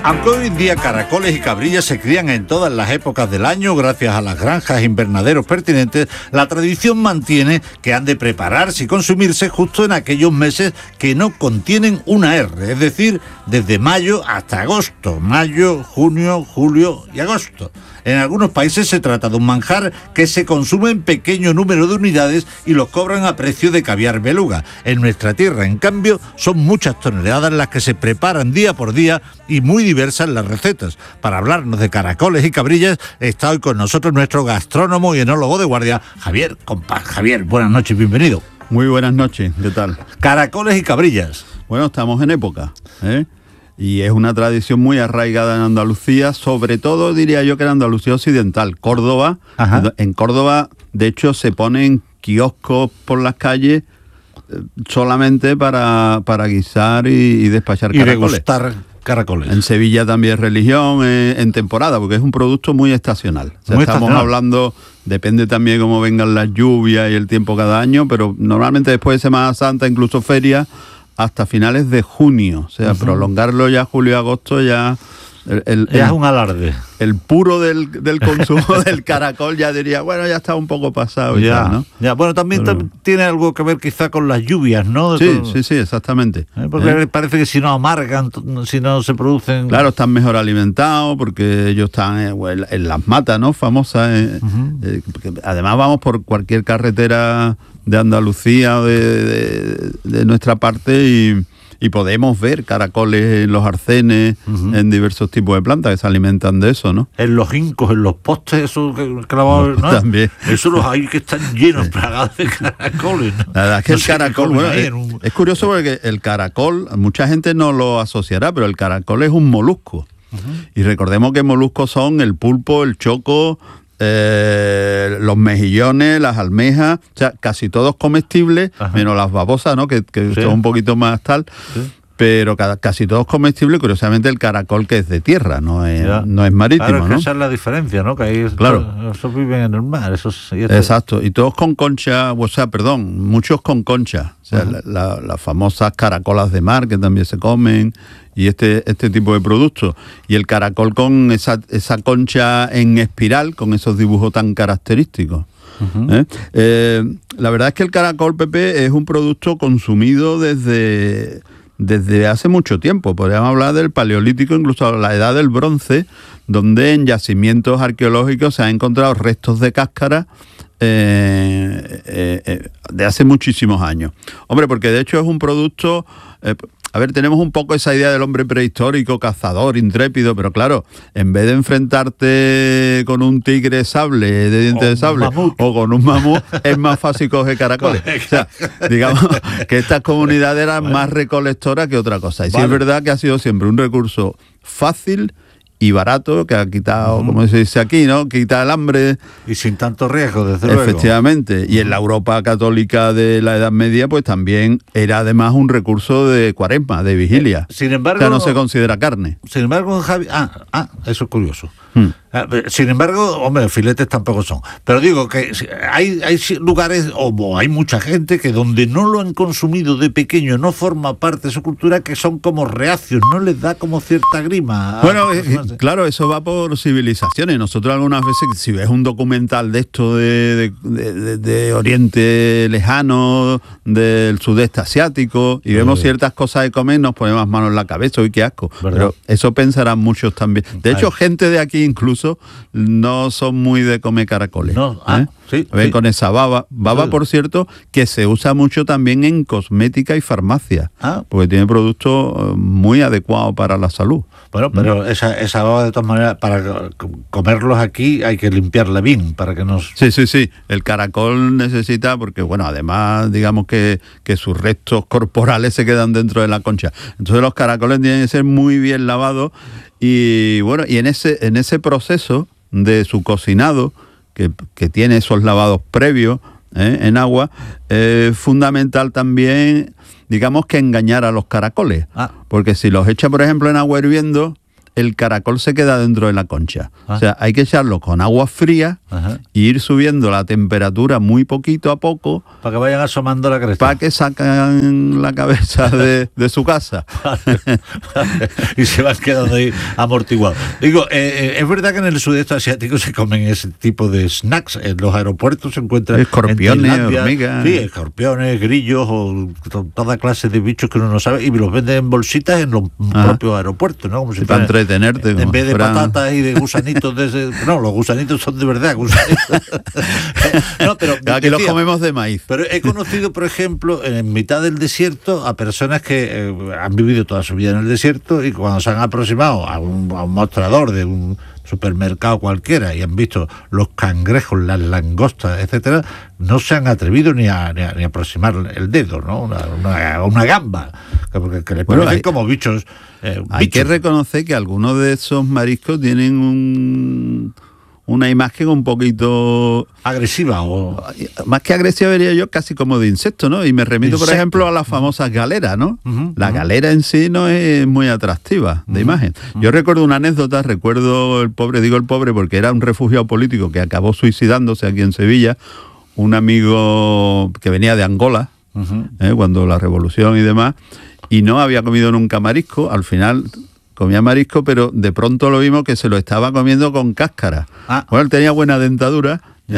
Aunque hoy en día caracoles y cabrillas se crían en todas las épocas del año gracias a las granjas e invernaderos pertinentes, la tradición mantiene que han de prepararse y consumirse justo en aquellos meses que no contienen una R, es decir, desde mayo hasta agosto, mayo, junio, julio y agosto. En algunos países se trata de un manjar que se consume en pequeño número de unidades y los cobran a precio de caviar beluga. En nuestra tierra, en cambio, son muchas toneladas las que se preparan día por día y muy diversas las recetas. Para hablarnos de caracoles y cabrillas, está hoy con nosotros nuestro gastrónomo y enólogo de guardia, Javier Compás. Javier, buenas noches, bienvenido. Muy buenas noches, ¿qué tal? Caracoles y cabrillas. Bueno, estamos en época, ¿eh? Y es una tradición muy arraigada en Andalucía, sobre todo diría yo que en Andalucía occidental, Córdoba. Ajá. En Córdoba, de hecho, se ponen kioscos por las calles solamente para guisar y despachar caracoles. Y degustar caracoles. En Sevilla también es religión en temporada, porque es un producto muy estacional. O sea, estamos hablando, depende también cómo vengan las lluvias y el tiempo cada año, pero normalmente después de Semana Santa, incluso ferias, hasta finales de junio. O sea, prolongarlo ya julio y agosto ya... ya es un alarde. El puro del consumo del caracol ya diría, bueno, ya está un poco pasado y tal, ¿no? Ya, bueno, también tiene algo que ver quizá con las lluvias, ¿no? Sí, exactamente. Porque parece que si no amargan, si no se producen... Claro, están mejor alimentados porque ellos están en las matas, ¿no? Famosas. Porque además vamos por cualquier carretera de Andalucía o de nuestra parte y podemos ver caracoles en los arcenes, en diversos tipos de plantas que se alimentan de eso, ¿no? En los hincos, en los postes, esos clavados, ¿no? También. Esos los hay que están llenos, plagados de caracoles, ¿no? La verdad es que el caracol, bueno, es curioso porque el caracol, mucha gente no lo asociará, pero el caracol es un molusco. Y recordemos que moluscos son el pulpo, el choco, los mejillones, las almejas, o sea, casi todos comestibles, menos las babosas, ¿no? Que son un poquito más tal, pero casi todos comestibles. Curiosamente el caracol, que es de tierra, no es marítimo, claro, ¿no? Esa es la diferencia, ¿no? Que ahí esos viven en el mar, Exacto, y todos con concha, muchos con concha, o sea, las famosas caracolas de mar que también se comen, y este tipo de productos. Y el caracol con esa concha en espiral, con esos dibujos tan característicos. La verdad es que el caracol, Pepe, es un producto consumido desde hace mucho tiempo. Podríamos hablar del Paleolítico, incluso la Edad del Bronce, donde en yacimientos arqueológicos se han encontrado restos de cáscara de hace muchísimos años. Hombre, porque de hecho es un producto... tenemos un poco esa idea del hombre prehistórico, cazador, intrépido, pero claro, en vez de enfrentarte con un tigre sable, de dientes de sable, o con un mamut, es más fácil coger caracoles. O sea, digamos que estas comunidades eran más recolectoras que otra cosa. Y sí es verdad que ha sido siempre un recurso fácil y barato, que ha quitado, como se dice aquí, ¿no? Quita el hambre. Y sin tanto riesgo, desde luego. Efectivamente. Y en la Europa católica de la Edad Media, pues también era además un recurso de cuaresma, de vigilia. Sin embargo... O sea, no se considera carne. Sin embargo, Javi... eso es curioso. Sin embargo, hombre, filetes tampoco son. Pero digo que hay lugares, o hay mucha gente que donde no lo han consumido de pequeño, no forma parte de su cultura, que son como reacios, no les da como cierta grima. Bueno, claro, eso va por civilizaciones. Nosotros algunas veces, si ves un documental de esto de Oriente Lejano, del sudeste asiático, y vemos ciertas cosas de comer, nos ponemos las manos en la cabeza, ¡uy, qué asco! ¿Verdad? Pero eso pensarán muchos también. De hecho, gente de aquí incluso no son muy de comer caracoles. No, sí. Ven con esa baba, por cierto, que se usa mucho también en cosmética y farmacia, porque tiene productos muy adecuados para la salud. Bueno, pero esa baba, de todas maneras, para comerlos aquí hay que limpiarla bien, para que no... Sí. El caracol necesita, porque, bueno, además, digamos que sus restos corporales se quedan dentro de la concha. Entonces los caracoles tienen que ser muy bien lavados. Y bueno, y en ese proceso de su cocinado, que tiene esos lavados previos en agua, es fundamental también, digamos, que engañar a los caracoles. Porque si los echa, por ejemplo, en agua hirviendo, el caracol se queda dentro de la concha. Ah. O sea, hay que echarlo con agua fría y ir subiendo la temperatura muy poquito a poco para que vayan asomando la cresta. para que sacan la cabeza de su casa. Y se van quedando ahí amortiguados. Digo, es verdad que en el sudeste asiático se comen ese tipo de snacks. En los aeropuertos se encuentran escorpiones, hormigas. Sí, escorpiones, grillos o toda clase de bichos que uno no sabe, y los venden en bolsitas en los propios aeropuertos, ¿no? Como si para entretenerte. En vez de patatas y de gusanitos no, los gusanitos son de verdad gusanitos. No, pero aquí los comemos de maíz. Pero he conocido, por ejemplo, en mitad del desierto a personas que han vivido toda su vida en el desierto, y cuando se han aproximado a un mostrador de un supermercado cualquiera y han visto los cangrejos, las langostas, etcétera, no se han atrevido ni a aproximar el dedo, ¿no? Una gamba, que les parecen como bichos. Hay que reconocer que algunos de esos mariscos tienen una imagen un poquito agresiva, o más que agresiva, diría yo, casi como de insecto, ¿no? Y me remito, por ejemplo, a las famosas galeras, ¿no? La galera en sí no es muy atractiva de imagen. Yo recuerdo una anécdota, el pobre porque era un refugiado político que acabó suicidándose aquí en Sevilla, un amigo que venía de Angola, cuando la revolución y demás, y no había comido nunca marisco. Al final comía marisco, pero de pronto lo vimos que se lo estaba comiendo con cáscara. Bueno, él tenía buena dentadura.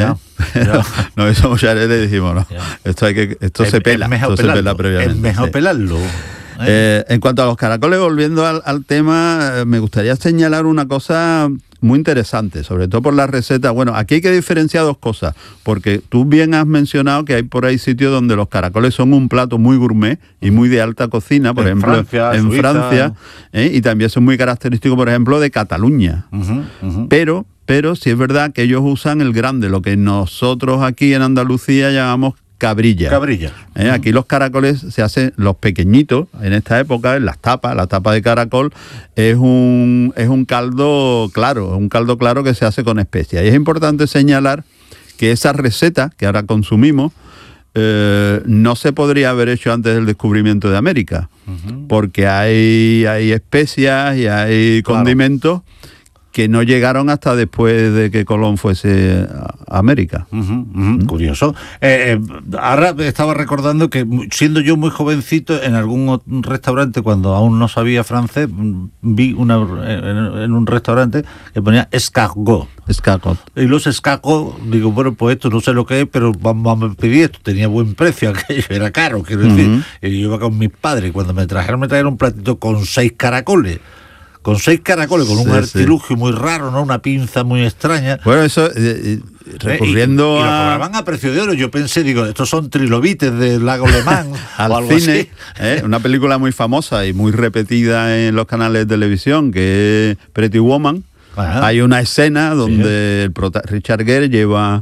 No, eso muchas veces le dijimos, no, esto se pela. Esto se pela previamente. Es mejor pelarlo. En cuanto a los caracoles, volviendo al tema, me gustaría señalar una cosa muy interesante, sobre todo por la receta. Bueno, aquí hay que diferenciar dos cosas, porque tú bien has mencionado que hay por ahí sitios donde los caracoles son un plato muy gourmet y muy de alta cocina, por ejemplo, en Francia, y también son muy característicos, por ejemplo, de Cataluña. Pero sí es verdad que ellos usan el grande, lo que nosotros aquí en Andalucía llamamos cabrilla. Aquí los caracoles se hacen los pequeñitos en esta época, en las tapas. La tapa de caracol es un caldo claro que se hace con especias. Y es importante señalar que esa receta que ahora consumimos no se podría haber hecho antes del descubrimiento de América, porque hay especias y hay condimentos que no llegaron hasta después de que Colón fuese a América. Curioso. Ahora estaba recordando que, siendo yo muy jovencito, en algún restaurante, cuando aún no sabía francés, vi en un restaurante que ponía escargot. Y los escargots, digo, bueno, pues esto no sé lo que es, pero vamos a pedir esto. Tenía buen precio, aquello era caro, quiero decir. Y yo iba con mis padres, cuando me trajeron un platito con 6 caracoles. Con 6 caracoles, con un artilugio muy raro, ¿no? Una pinza muy extraña. Bueno, eso, recurriendo y lo cobraban a precio de oro. Yo pensé, digo, estos son trilobites del lago Le Mans al o algo cine, así. Una película muy famosa y muy repetida en los canales de televisión, que es Pretty Woman. Hay una escena donde Richard Gere lleva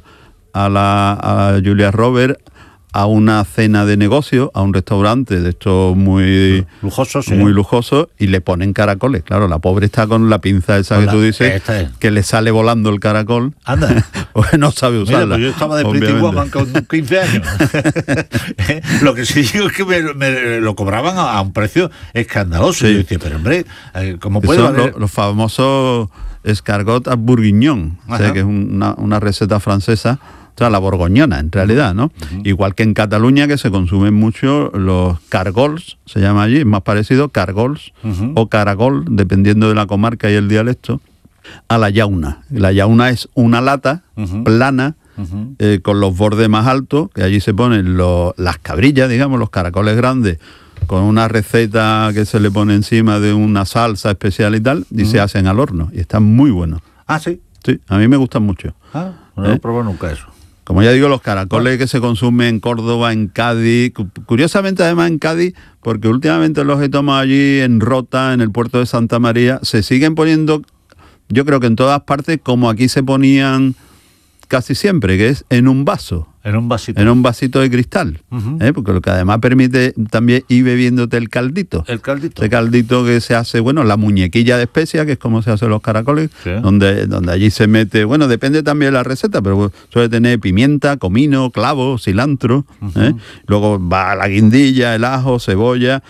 a Julia Roberts a una cena de negocio, a un restaurante de estos muy lujoso, y le ponen caracoles. Claro, la pobre está con la pinza esa que tú dices, que le sale volando el caracol. Anda. Pues no sabe usarla. Mira, pues yo estaba de Pretty Woman con 15 años. Lo que sí digo es que me lo cobraban a un precio escandaloso. Y yo decía, pero hombre, ¿cómo puede valer? Los famosos escargot à bourguignon, o sea, que es una receta francesa. O sea, la borgoñona, en realidad, ¿no? Igual que en Cataluña, que se consumen mucho los cargols, se llama allí, es más parecido, cargols o caragol, dependiendo de la comarca y el dialecto, a la llauna. La llauna es una lata plana, con los bordes más altos, que allí se ponen las cabrillas, digamos, los caracoles grandes, con una receta que se le pone encima de una salsa especial y tal, y se hacen al horno, y están muy buenos. ¿Ah, sí? Sí, a mí me gustan mucho. No he probado nunca eso. Como ya digo, los caracoles que se consumen en Córdoba, en Cádiz, curiosamente además en Cádiz, porque últimamente los he tomado allí en Rota, en el puerto de Santa María, se siguen poniendo, yo creo que en todas partes, como aquí se ponían casi siempre, que es en un vaso. En un vasito. En un vasito de cristal. Porque lo que además permite también ir bebiéndote el caldito. El caldito. Ese caldito que se hace, bueno, la muñequilla de especia, que es como se hacen los caracoles, donde allí se mete, bueno, depende también de la receta, pero suele tener pimienta, comino, clavo, cilantro. Luego va la guindilla, el ajo, cebolla.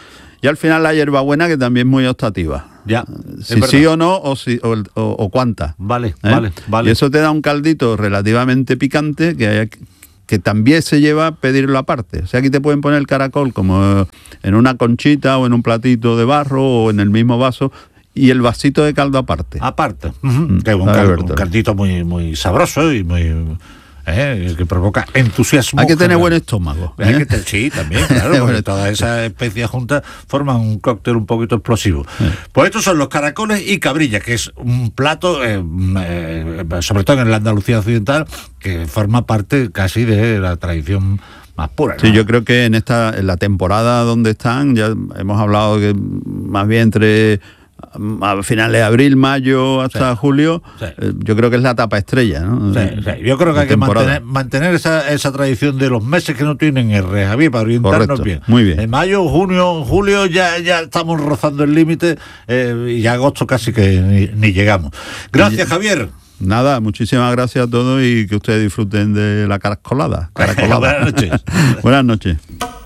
Y al final la hierbabuena, que también es muy optativa. Ya. Si sí o no, o cuánta. Vale, ¿eh? vale. Y eso te da un caldito relativamente picante que también se lleva a pedirlo aparte. O sea, aquí te pueden poner el caracol como en una conchita o en un platito de barro o en el mismo vaso, y el vasito de caldo aparte. Aparte. Que es un caldito muy, muy sabroso y muy... que provoca entusiasmo. Hay que tener buen estómago. Sí, también, claro, porque todas esas especies juntas forman un cóctel un poquito explosivo. Pues estos son los caracoles y cabrilla, que es un plato, sobre todo en la Andalucía occidental, que forma parte casi de la tradición más pura, ¿no? Sí, yo creo que en la temporada donde están, ya hemos hablado que más bien entre a finales de abril, mayo hasta julio, yo creo que es la etapa estrella, ¿no? Yo creo que hay que mantener esa tradición de los meses que no tienen R, Javier, para orientarnos. Correcto. Bien. Muy bien. En mayo, junio, julio ya estamos rozando el límite, y ya agosto casi que ni llegamos. Gracias, Javier. Nada, muchísimas gracias a todos y que ustedes disfruten de la caracolada. Buenas noches. Buenas noches.